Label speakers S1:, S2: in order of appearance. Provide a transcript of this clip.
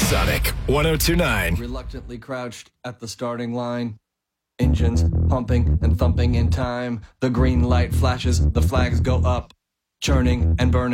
S1: Sonic 1029.
S2: Reluctantly crouched at the starting line. Engines pumping and thumping in time. The green light flashes, the flags go up. Churning and burning.